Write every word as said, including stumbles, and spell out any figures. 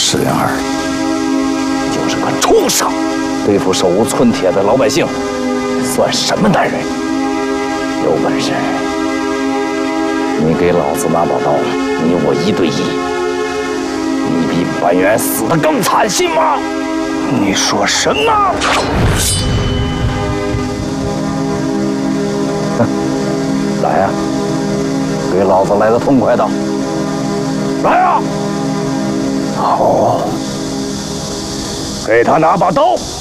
石元儿就是个畜生，对付手无寸铁的老百姓，算什么男人？有本事你给老子拿把刀，你我一对一，你比板垣死得更惨，信吗？你说什么？来呀，给老子来个痛快的！来呀！好，给他拿把刀。